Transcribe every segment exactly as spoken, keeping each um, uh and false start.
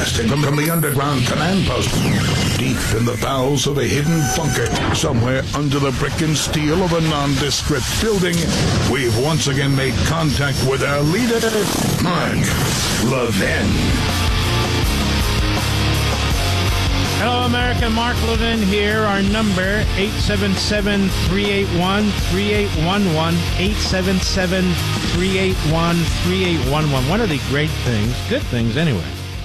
Broadcasting from the underground command post, deep in the bowels of a hidden bunker, somewhere under the brick and steel of a nondescript building, we've once again made contact with our leader, Mark Levin. Hello, America. Mark Levin here. Our number, eight seven seven, three eight one, three eight one one, eight seven seven, three eight one, three eight one one. One of the great things, good things anyway,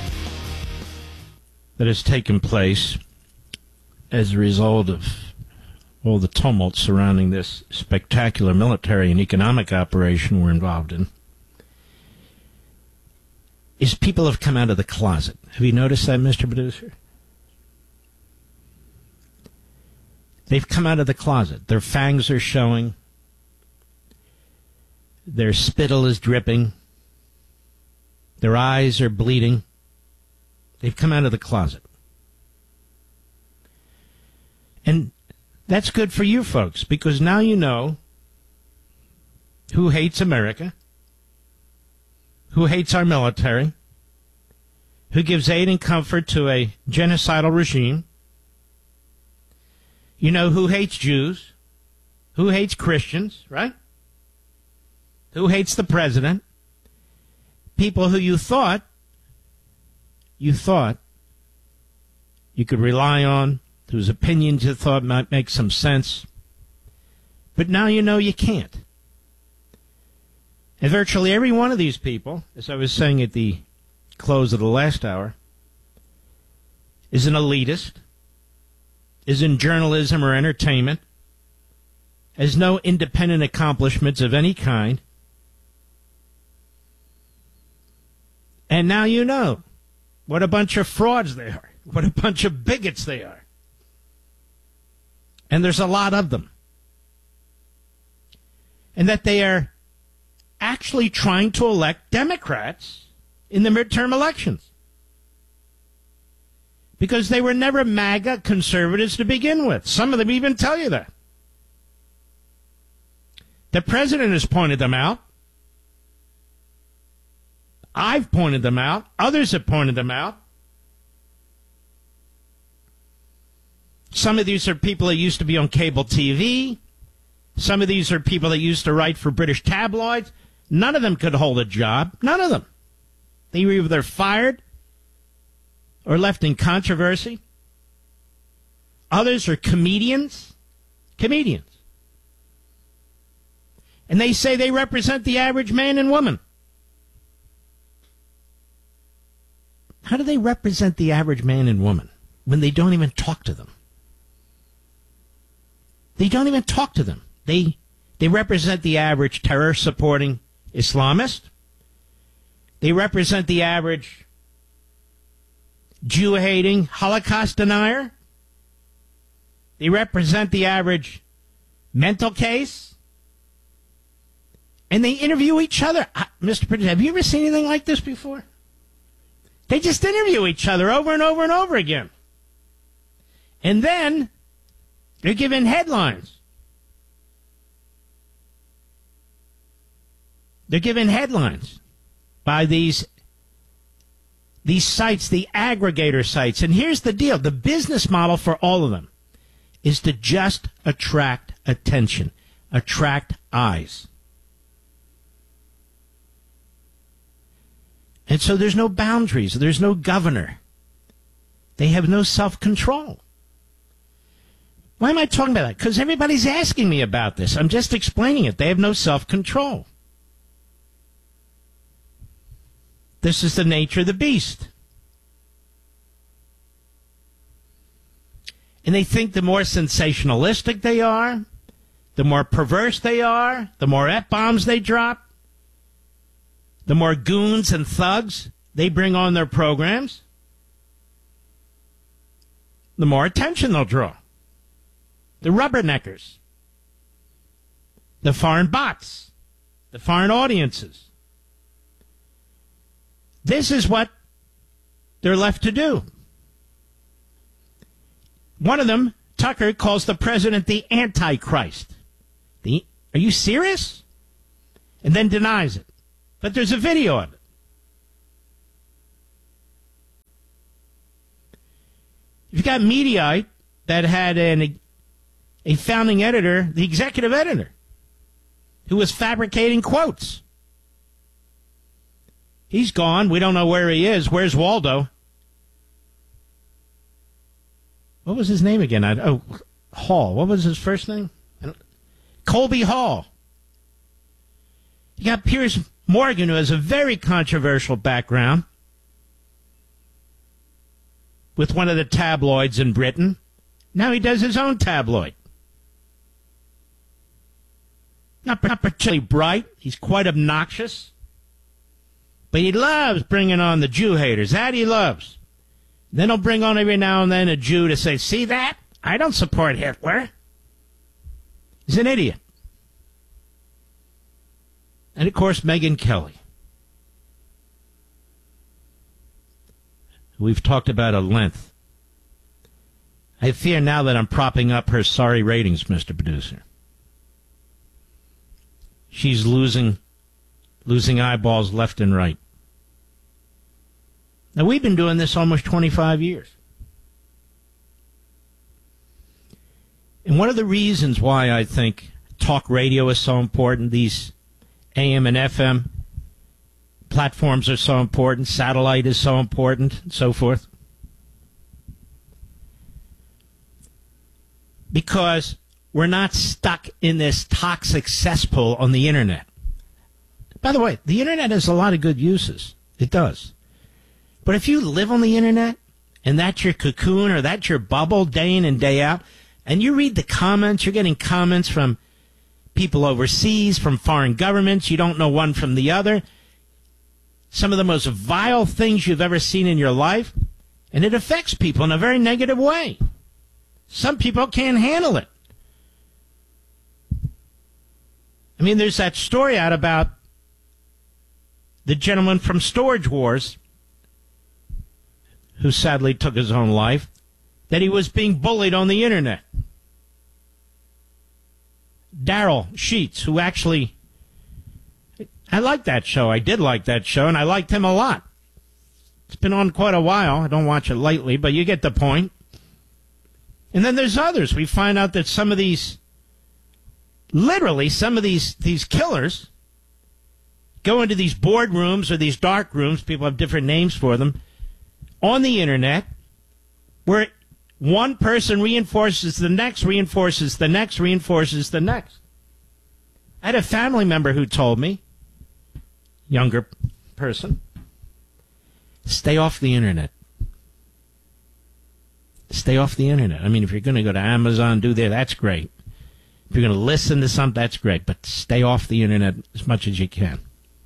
that has taken place as a result of all the tumult surrounding this spectacular military and economic operation we're involved in, is people have come out of the closet. Have you noticed that, Mister Producer? They've come out of the closet. Their fangs are showing. Their spittle is dripping. Their eyes are bleeding. They've come out of the closet. And that's good for you folks, because now you know who hates America, who hates our military, who gives aid and comfort to a genocidal regime. You know who hates Jews, who hates Christians, right? Who hates the president. People who you thought, you thought you could rely on, whose opinions you thought might make some sense. But now you know you can't. And virtually every one of these people, as I was saying at the close of the last hour, is an elitist, is in journalism or entertainment, has no independent accomplishments of any kind. And now you know what a bunch of frauds they are, what a bunch of bigots they are. And there's a lot of them. And that they are actually trying to elect Democrats in the midterm elections. Because they were never MAGA conservatives to begin with. Some of them even tell you that. The president has pointed them out. I've pointed them out. Others have pointed them out. Some of these are people that used to be on cable T V. Some of these are people that used to write for British tabloids. None of them could hold a job. None of them. They were either fired or left in controversy. Others are comedians. Comedians. And they say they represent the average man and woman. How do they represent the average man and woman when they don't even talk to them? They don't even talk to them. They they represent the average terror-supporting Islamist. They represent the average Jew-hating Holocaust denier. They represent the average mental case. And they interview each other. Uh, Mister Producer, have you ever seen anything like this before? They just interview each other over and over and over again. And then they're given headlines. They're given headlines by these These sites, the aggregator sites. And here's the deal. The business model for all of them is to just attract attention, attract eyes. And so there's no boundaries. There's no governor. They have no self-control. Why am I talking about that? Because everybody's asking me about this. I'm just explaining it. They have no self-control. This is the nature of the beast. And they think the more sensationalistic they are, the more perverse they are, the more F-bombs they drop, the more goons and thugs they bring on their programs, the more attention they'll draw. The rubberneckers, the foreign bots, the foreign audiences. This is what they're left to do. One of them, Tucker, calls the president the Antichrist. The, are you serious? And then denies it. But there's a video of it. You've got Mediaite that had an, a founding editor, the executive editor, who was fabricating quotes. He's gone. We don't know where he is. Where's Waldo? What was his name again? I, oh, Hall. What was his first name? Colby Hall. You got Piers Morgan, who has a very controversial background with one of the tabloids in Britain. Now he does his own tabloid. Not, not particularly bright. He's quite obnoxious. But he loves bringing on the Jew haters. That he loves. Then he'll bring on every now and then a Jew to say, see that? I don't support Hitler. He's an idiot. And, of course, Megyn Kelly. We've talked about at length. I fear now that I'm propping up her sorry ratings, Mister Producer. She's losing, losing eyeballs left and right. Now, we've been doing this almost twenty-five years. And one of the reasons why I think talk radio is so important, these A M and F M platforms are so important, satellite is so important, and so forth. Because we're not stuck in this toxic cesspool on the internet. By the way, the internet has a lot of good uses. It does. But if you live on the internet, and that's your cocoon, or that's your bubble day in and day out, and you read the comments, you're getting comments from people overseas, from foreign governments, you don't know one from the other, some of the most vile things you've ever seen in your life, and it affects people in a very negative way. Some people can't handle it. I mean, there's that story out about the gentleman from Storage Wars, who sadly took his own life, that he was being bullied on the internet. Daryl Sheets, who actually, I like that show. I did like that show, and I liked him a lot. It's been on quite a while. I don't watch it lately, but you get the point. And then there's others. We find out that some of these, literally some of these, these killers go into these boardrooms or these dark rooms, people have different names for them, on the internet, where one person reinforces the next, reinforces the next, reinforces the next. I had a family member who told me, younger person, stay off the internet. Stay off the internet. I mean, if you're going to go to Amazon, do that, that's great. If you're going to listen to something, that's great. But stay off the internet as much as you can.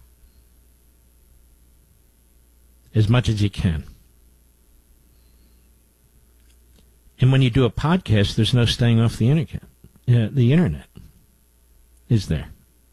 As much as you can. And when you do a podcast, there's no staying off the internet. Uh, the internet, is there?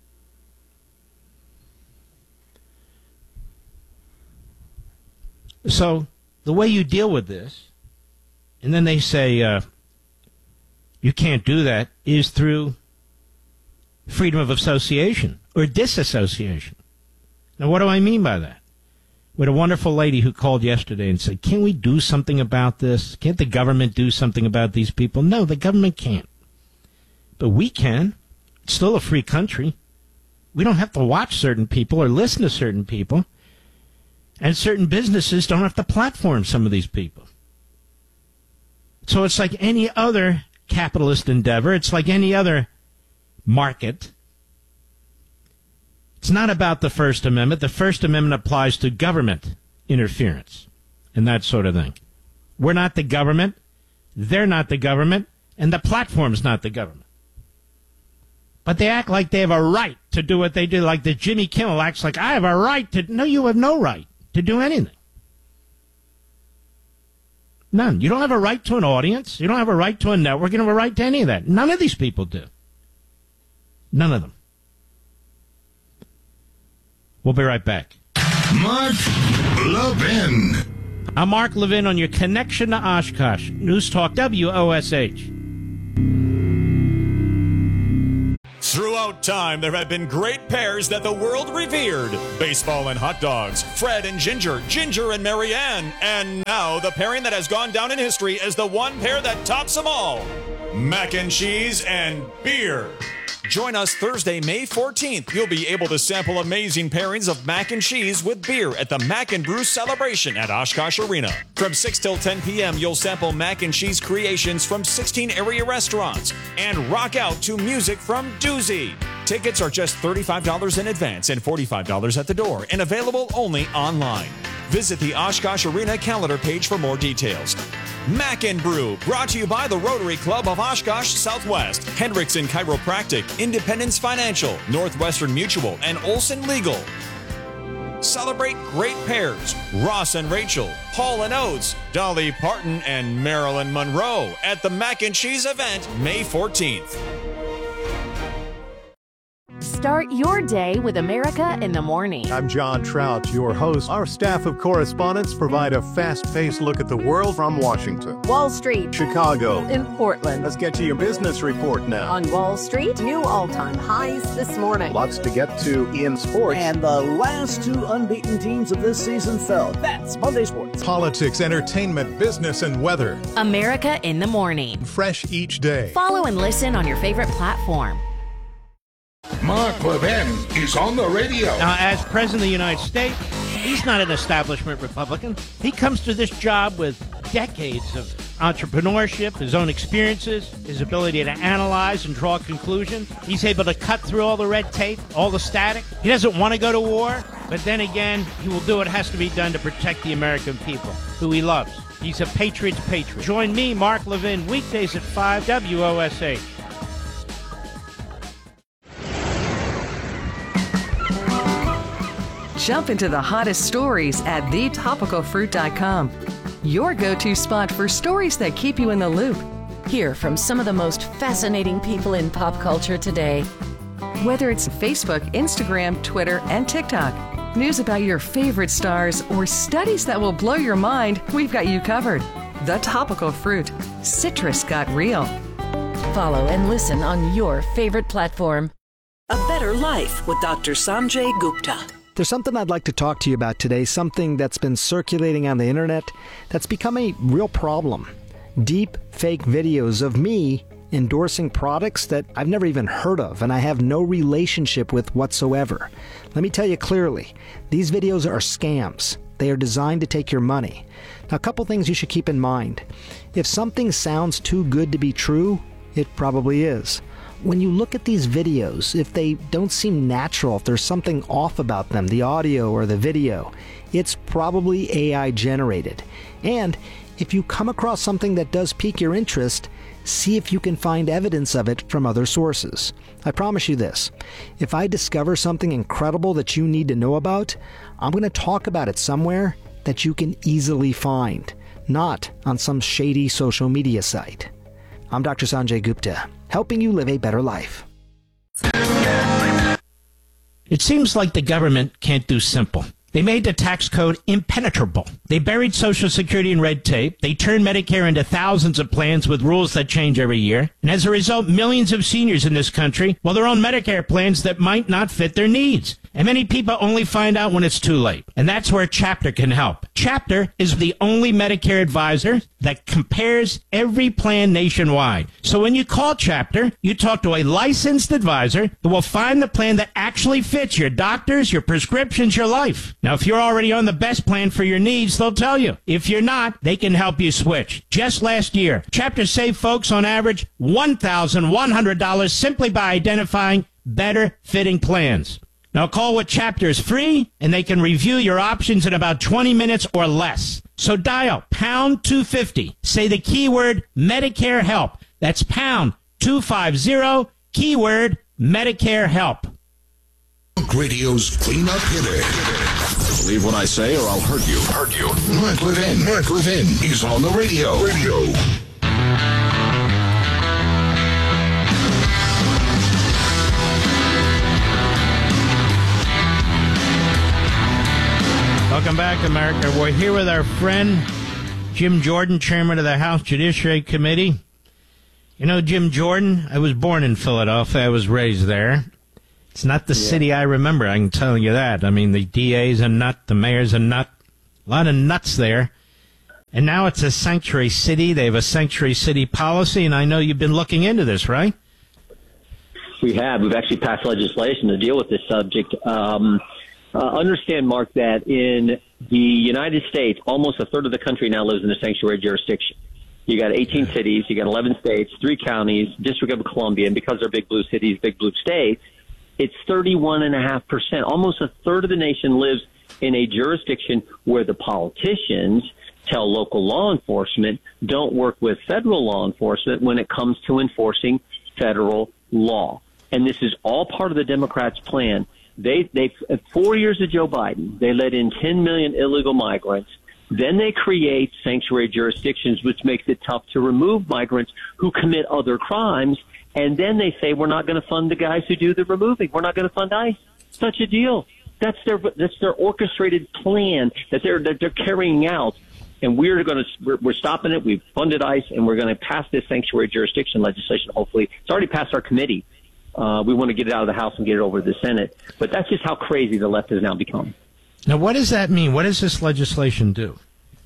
So the way you deal with this, and then they say uh, you can't do that, is through freedom of association or disassociation. Now, what do I mean by that? We had a wonderful lady who called yesterday and said, can we do something about this? Can't the government do something about these people? No, the government can't. But we can. It's still a free country. We don't have to watch certain people or listen to certain people. And certain businesses don't have to platform some of these people. So it's like any other capitalist endeavor. It's like any other market. It's not about the First Amendment. The First Amendment applies to government interference and that sort of thing. We're not the government. They're not the government. And the platform's not the government. But they act like they have a right to do what they do, like the Jimmy Kimmel acts like, I have a right to... No, you have no right to do anything. None. You don't have a right to an audience. You don't have a right to a network. You don't have a right to any of that. None of these people do. None of them. We'll be right back. Mark Levin. I'm Mark Levin on your connection to Oshkosh. News Talk W O S H. Throughout time, there have been great pairs that the world revered. Baseball and hot dogs. Fred and Ginger. Ginger and Marianne. And now now, the pairing that has gone down in history as the one pair that tops them all. Mac and cheese and beer. Join us Thursday, May fourteenth. You'll be able to sample amazing pairings of mac and cheese with beer at the Mac and Brew Celebration at Oshkosh Arena. From six till ten p.m., you'll sample mac and cheese creations from sixteen area restaurants and rock out to music from Doozy. Tickets are just thirty-five dollars in advance and forty-five dollars at the door and available only online. Visit the Oshkosh Arena calendar page for more details. Mac and Brew, brought to you by the Rotary Club of Oshkosh Southwest, Hendrickson Chiropractic, Independence Financial, Northwestern Mutual, and Olson Legal. Celebrate great pairs, Ross and Rachel, Paul and Oates, Dolly Parton and Marilyn Monroe at the Mac and Cheese event May fourteenth. Start your day with America in the Morning. I'm John Trout, your host. Our staff of correspondents provide a fast-paced look at the world from Washington, Wall Street, Chicago, in Portland. Let's get to your business report now. On Wall Street, new all-time highs this morning. Lots to get to in sports. And the last two unbeaten teams of this season fell. That's Monday Sports. Politics, entertainment, business, and weather. America in the Morning. Fresh each day. Follow and listen on your favorite platform. Mark Levin is on the radio. Now, as President of the United States, he's not an establishment Republican. He comes to this job with decades of entrepreneurship, his own experiences, his ability to analyze and draw conclusions. He's able to cut through all the red tape, all the static. He doesn't want to go to war, but then again, he will do what has to be done to protect the American people, who he loves. He's a patriot's patriot. Join me, Mark Levin, weekdays at five, W O S H. Jump into the hottest stories at the topical fruit dot com. Your go-to spot for stories that keep you in the loop. Hear from some of the most fascinating people in pop culture today. Whether it's Facebook, Instagram, Twitter, and TikTok, news about your favorite stars, or studies that will blow your mind, we've got you covered. The Topical Fruit. Citrus got real. Follow and listen on your favorite platform. A Better Life with Doctor Sanjay Gupta. There's something I'd like to talk to you about today, something that's been circulating on the internet that's become a real problem. Deep fake videos of me endorsing products that I've never even heard of and I have no relationship with whatsoever. Let me tell you clearly, these videos are scams. They are designed to take your money. Now, a couple things you should keep in mind. If something sounds too good to be true, it probably is. When you look at these videos, if they don't seem natural, if there's something off about them, the audio or the video, it's probably A I generated. And if you come across something that does pique your interest, see if you can find evidence of it from other sources. I promise you this, if I discover something incredible that you need to know about, I'm going to talk about it somewhere that you can easily find, not on some shady social media site. I'm Doctor Sanjay Gupta, helping you live a better life. It seems like the government can't do simple. They made the tax code impenetrable. They buried Social Security in red tape. They turned Medicare into thousands of plans with rules that change every year. And as a result, millions of seniors in this country, well, they're on Medicare plans that might not fit their needs. And many people only find out when it's too late. And that's where Chapter can help. Chapter is the only Medicare advisor that compares every plan nationwide. So when you call Chapter, you talk to a licensed advisor who will find the plan that actually fits your doctors, your prescriptions, your life. Now, if you're already on the best plan for your needs, they'll tell you. If you're not, they can help you switch. Just last year, Chapter saved folks on average one thousand one hundred dollars simply by identifying better fitting plans. Now, call what Chapter is free, and they can review your options in about twenty minutes or less. So dial pound two fifty. Say the keyword Medicare Help. That's pound two fifty, keyword Medicare Help. Radio's cleanup hitter. Believe what I say or I'll hurt you. Hurt you. Mark Levin. Mark Levin. He's on the radio. Radio. Welcome back, America. We're here with our friend Jim Jordan, chairman of the House Judiciary Committee. You know, Jim Jordan, I was born in Philadelphia. I was raised there. It's not the yeah. city I remember, I can tell you that. I mean, the D A's a nut, the mayor's a nut, a lot of nuts there. And now it's a sanctuary city. They have a sanctuary city policy, and I know you've been looking into this, right? We have. We've actually passed legislation to deal with this subject. Um, uh, understand, Mark, that in the United States, almost a third of the country now lives in a sanctuary jurisdiction. You got eighteen cities, you got eleven states, three counties, District of Columbia, and because they're big blue cities, big blue states, it's thirty-one point five percent. Almost a third of the nation lives in a jurisdiction where the politicians tell local law enforcement don't work with federal law enforcement when it comes to enforcing federal law. And this is all part of the Democrats' plan. They, they, four years of Joe Biden, they let in ten million illegal migrants. Then they create sanctuary jurisdictions, which makes it tough to remove migrants who commit other crimes. And then they say, we're not going to fund the guys who do the removing. We're not going to fund ICE. Such a deal. That's their, that's their orchestrated plan that they're, that they're carrying out. And we're going to, we're, we're stopping it. We've funded ICE, and we're going to pass this sanctuary jurisdiction legislation. Hopefully, it's already passed our committee. Uh, we want to get it out of the House and get it over to the Senate. But that's just how crazy the left has now become. Now, what does that mean? What does this legislation do?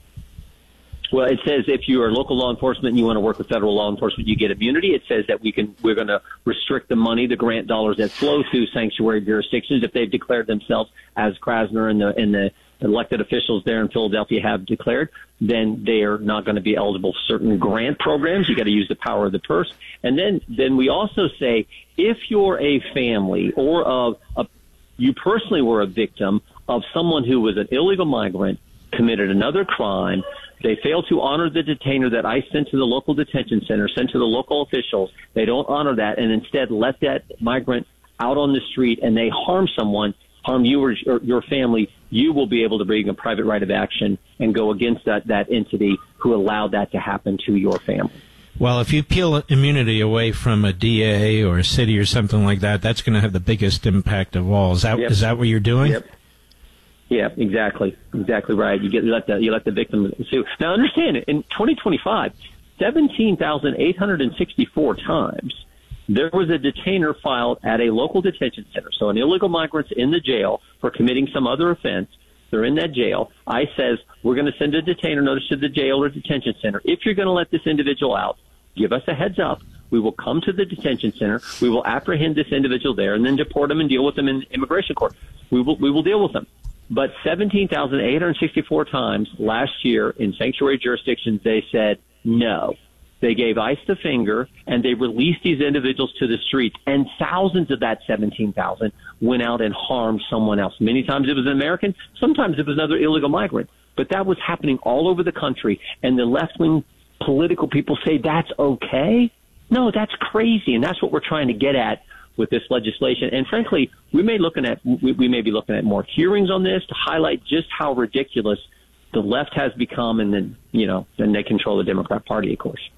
Well, it says if you are local law enforcement and you want to work with federal law enforcement, you get immunity. It says that we can, we're going to restrict the money, the grant dollars that flow through sanctuary jurisdictions. If they've declared themselves, as Krasner and the, and the elected officials there in Philadelphia have declared, then they are not going to be eligible for certain grant programs. You got to use the power of the purse. And then, then we also say if you're a family or of a, you personally were a victim of someone who was an illegal migrant, committed another crime, they fail to honor the detainer that ICE sent to the local detention center, sent to the local officials. They don't honor that and instead let that migrant out on the street and they harm someone, harm you or, or your family, you will be able to bring a private right of action and go against that, that entity who allowed that to happen to your family. Well, if you peel immunity away from a D A or a city or something like that, that's going to have the biggest impact of all. Is that, yep. is that what you're doing? Yep. Yeah, exactly. Exactly right. You get you let the you let the victim sue. Now understand it, in twenty twenty-five, seventeen thousand eight hundred sixty-four times there was a detainer filed at a local detention center. So an illegal migrant's in the jail for committing some other offense. They're in that jail. ICE says, we're going to send a detainer notice to the jail or detention center. If you're going to let this individual out, give us a heads up. We will come to the detention center. We will apprehend this individual there and then deport them and deal with them in immigration court. We will we will deal with them. But seventeen thousand eight hundred sixty-four times last year in sanctuary jurisdictions, they said no. They gave ICE the finger, and they released these individuals to the streets. And thousands of that seventeen thousand went out and harmed someone else. Many times it was an American. Sometimes it was another illegal migrant. But that was happening all over the country. And the left-wing political people say that's okay? No, that's crazy. And that's what we're trying to get at with this legislation. And frankly, we may looking at we, we may be looking at more hearings on this to highlight just how ridiculous the left has become, and then you know, then they control the Democrat Party, of course.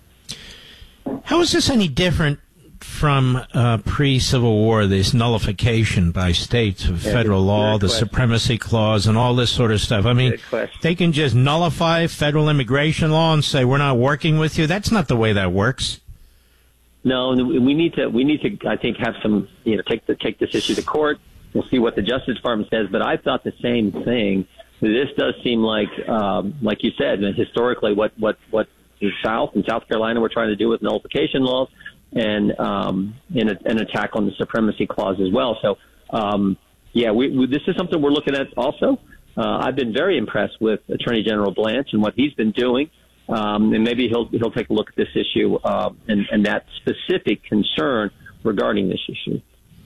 How is this any different from uh, pre-Civil War, this nullification by states of yeah, federal law, the question. Supremacy Clause, and all this sort of stuff? I mean, they can just nullify federal immigration law and say, we're not working with you. That's not the way that works. No, we need to, we need to, I think, have some, you know, take the, take this issue to court. We'll see what the Justice Department says, but I thought the same thing. This does seem like, um, like you said, historically, what, what, what the South and South Carolina were trying to do with nullification laws and, um, in a, an attack on the Supremacy Clause as well. So, um, yeah, we, we, this is something we're looking at also. Uh, I've been very impressed with Attorney General Blanche and what he's been doing. Um, and maybe he'll he'll take a look at this issue uh, and, and that specific concern regarding this issue.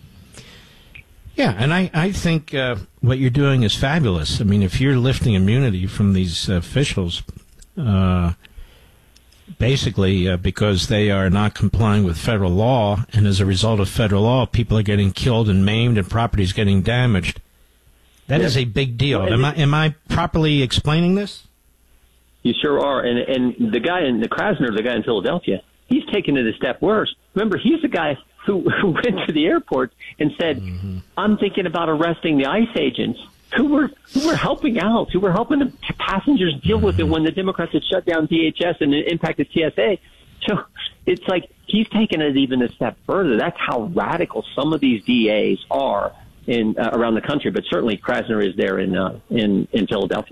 Yeah, and I, I think uh, what you're doing is fabulous. I mean, if you're lifting immunity from these officials, uh, basically uh, because they are not complying with federal law, and as a result of federal law, people are getting killed and maimed and property is getting damaged, that yeah. is a big deal. Well, am I am I properly explaining this? You sure are. And and the guy in the Krasner, the guy in Philadelphia, he's taken it a step worse. Remember, he's the guy who, who went to the airport and said, mm-hmm. I'm thinking about arresting the ICE agents who were who were helping out, who were helping the passengers deal mm-hmm. with it when the Democrats had shut down D H S and it impacted T S A. So it's like he's taken it even a step further. That's how radical some of these D As are in uh, around the country. But certainly Krasner is there in uh, in in Philadelphia.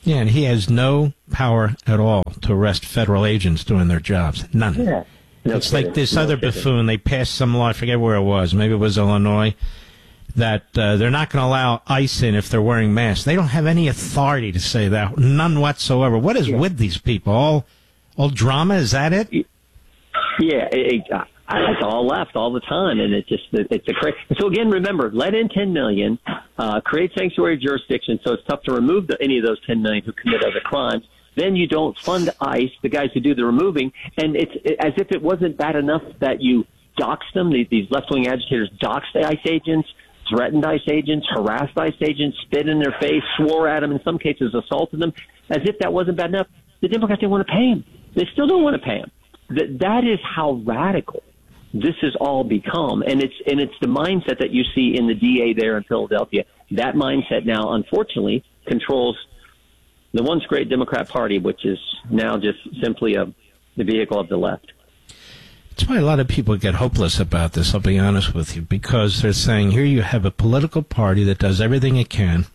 Yeah, and he has no power at all to arrest federal agents doing their jobs. None. Yeah. No it's kidding. like this no other kidding. buffoon. They passed some law, I forget where it was, maybe it was Illinois, that uh, they're not going to allow ICE in if they're wearing masks. They don't have any authority to say that, none whatsoever. What is Yeah. with these people? All, all drama, is that it? Yeah, it, it, uh, it's all left all the time, and it's just it's a crazy. So again, remember, let in ten million, uh, create sanctuary jurisdiction, so it's tough to remove the, any of those ten million who commit other crimes. Then you don't fund ICE, the guys who do the removing, and it's it, as if it wasn't bad enough that you doxed them. These, these left-wing agitators doxed ICE agents, threatened ICE agents, harassed ICE agents, spit in their face, swore at them, in some cases assaulted them. As if that wasn't bad enough, the Democrats didn't want to pay them. They still don't want to pay them. That that is how radical this has all become, and it's and it's the mindset that you see in the D A there in Philadelphia. That mindset now, unfortunately, controls the once great Democrat Party, which is now just simply a the vehicle of the left. That's why a lot of people get hopeless about this, I'll be honest with you, because they're saying here you have a political party that does everything it can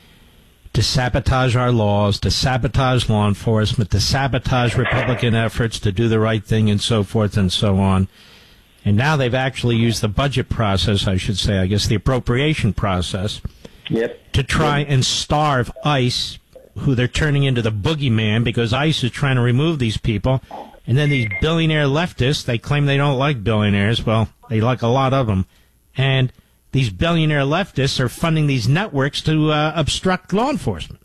to sabotage our laws, to sabotage law enforcement, to sabotage Republican efforts to do the right thing, and so forth and so on. And now they've actually used the budget process, I should say, I guess the appropriation process, yep. to try and starve ICE, who they're turning into the boogeyman because ICE is trying to remove these people. And then these billionaire leftists, they claim they don't like billionaires. Well, they like a lot of them. And these billionaire leftists are funding these networks to uh, obstruct law enforcement.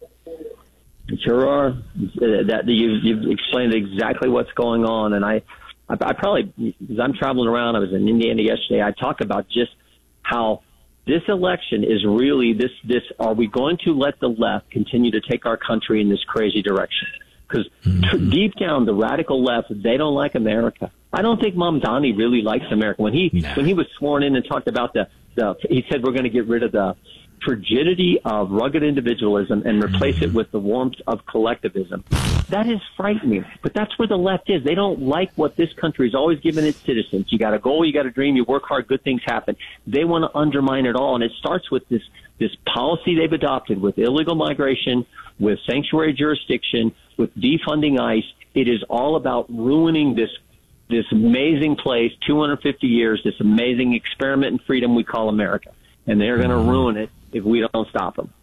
Sure are. Uh, that you've, you've explained exactly what's going on, and I, I, I probably, because I'm traveling around, I was in Indiana yesterday. I talk about just how this election is really this. This are we going to let the left continue to take our country in this crazy direction? Because mm-hmm. deep down, the radical left, they don't like America. I don't think Mamdani really likes America. When he nah. when he was sworn in and talked about the, the he said we're going to get rid of the frigidity of rugged individualism and replace it with the warmth of collectivism. That is frightening, but that's where the left is. They don't like what this country has always given its citizens. You got a goal, you got a dream, you work hard, good things happen. They want to undermine it all, and it starts with this this policy they've adopted with illegal migration, with sanctuary jurisdiction, with defunding ICE. It is all about ruining this this amazing place, two hundred fifty years, this amazing experiment in freedom we call America, and they're going to ruin it if we don't stop them.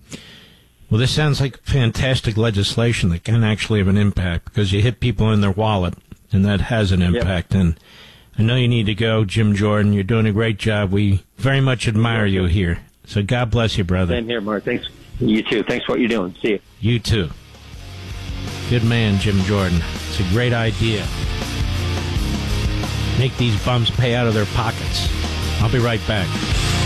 Well, this sounds like fantastic legislation that can actually have an impact because you hit people in their wallet, and that has an impact. Yep. And I know you need to go, Jim Jordan. You're doing a great job. We very much admire you here. So God bless you, brother. Same here, Mark. Thanks. You too. Thanks for what you're doing. See you. You too. Good man, Jim Jordan. It's a great idea. Make these bums pay out of their pockets. I'll be right back.